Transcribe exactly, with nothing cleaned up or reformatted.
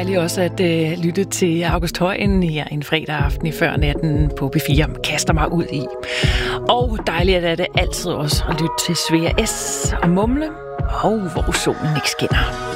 dejligt også at øh, lytte til August Højen her en fredag aften i før natten på B fire. Kaster mig ud i. Og dejligt er det altid også at lytte til Svea S. og Mumle, og hvor solen ikke skinner.